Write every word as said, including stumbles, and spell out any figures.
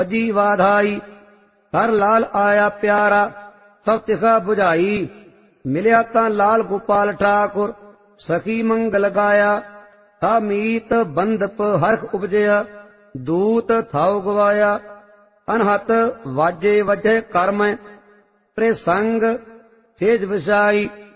जी वाधाई। हर लाल आया प्यारा सब तिखा बुझाई। मिलिया तां लाल गोपाल ठाकुर सखी मंगल गाया। था मीत बंदप हरख उपजया दूत थाउ गवाया। अनहत वाजे वजह कर्म प्रसंग सेज विसाई।